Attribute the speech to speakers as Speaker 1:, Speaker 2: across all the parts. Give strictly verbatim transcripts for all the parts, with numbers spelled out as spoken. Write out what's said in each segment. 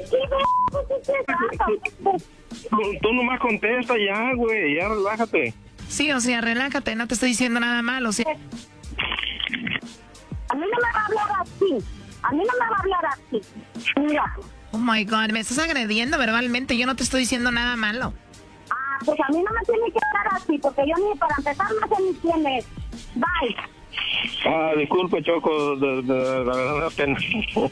Speaker 1: Tú, tú nomás contesta ya, güey, ya relájate.
Speaker 2: Sí, o sea, relájate, no te estoy diciendo nada malo, o sea...
Speaker 3: A mí no me va a hablar así. A mí no me va a hablar así. Mira.
Speaker 2: Oh my God, me estás agrediendo verbalmente. Yo no te estoy diciendo nada malo.
Speaker 3: Ah, pues a mí no me tiene que hablar así, porque yo ni para empezar no sé ni quién es. Bye.
Speaker 1: Ah, disculpe, Choco, de, de, de la verdad la pena.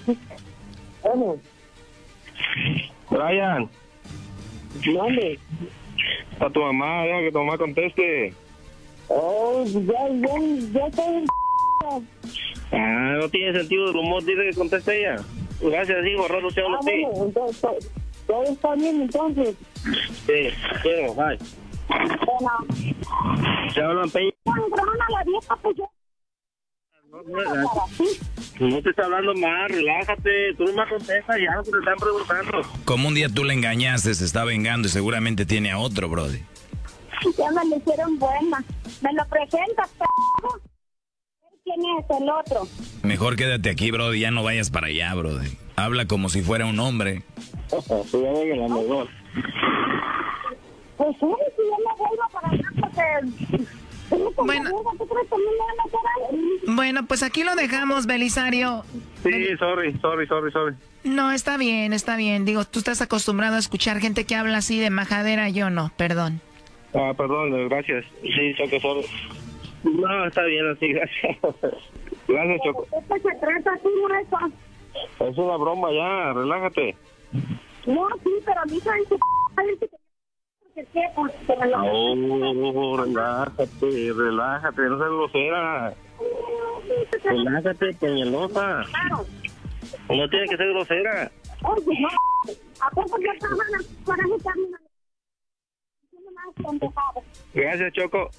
Speaker 1: Brian.
Speaker 3: ¿Dónde?
Speaker 1: A tu mamá, deja que tu mamá conteste.
Speaker 3: Oh, ya, ya, ya estoy...
Speaker 1: Ah, no tiene sentido el humor, dile que conteste ella. Gracias, hijo, rato se habla
Speaker 3: Ah,
Speaker 1: así.
Speaker 3: bueno, entonces, todo, todo está bien, entonces.
Speaker 1: Sí, quiero, bye.
Speaker 3: Bueno.
Speaker 1: Se hablan peña.
Speaker 3: Bueno, hermana, la vieja, pues yo...
Speaker 1: No, no, no te está hablando más, relájate. Tú nomás contestas ya lo que te están preguntando.
Speaker 4: Como un día tú le engañaste, se está vengando y seguramente tiene a otro, brody.
Speaker 3: Ya me lo hicieron buena. Me lo presentas, p***. ¿Quién es el otro?
Speaker 4: Mejor quédate aquí, brody, ya no vayas para allá, brody. Habla como si fuera un hombre.
Speaker 1: Sí, ya ven la mejor.
Speaker 3: Pues sí, si yo me vuelvo para allá porque...
Speaker 2: Bueno, bueno, pues aquí lo dejamos, Belisario.
Speaker 1: Sí, sorry, sorry, sorry, sorry.
Speaker 2: No, está bien, está bien. Digo, tú estás acostumbrado a escuchar gente que habla así de majadera, yo no, perdón.
Speaker 1: Ah, perdón, gracias. Sí, Choco, sorry. No, está bien así, gracias. Gracias, Choco.
Speaker 3: ¿Esto se trata así, eso?
Speaker 1: Es una broma ya, relájate.
Speaker 3: No, sí, pero a mí saben que...
Speaker 1: No, relájate, relájate, no seas grosera. Relájate, peñalosa.
Speaker 3: Claro.
Speaker 1: No tiene que ser grosera.
Speaker 3: Oye, no. ¿A poco yo estaba para echarme una...
Speaker 1: Gracias, Choco.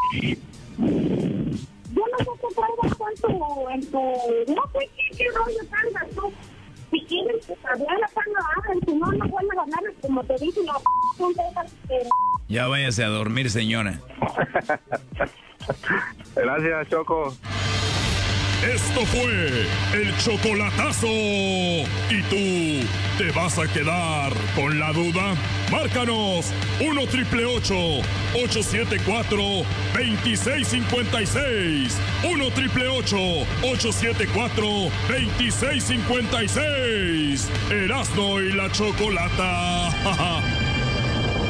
Speaker 3: Yo no sé qué traigas en tu... En tu... No sé qué, qué rollo traigas tú. Si quieres hablar la pana, hablan. Si no, no vuelven a hablar. Como te dije, la p*** son de esas que...
Speaker 4: Ya váyase a dormir, señora.
Speaker 1: Gracias, Choco.
Speaker 5: Esto fue el chocolatazo. ¿Y tú te vas a quedar con la duda? Márcanos uno triple ocho, ocho siete cuatro, dos seis cinco seis. uno triple ocho, ocho siete cuatro, dos seis cinco seis. Erasmo y la Chocolata.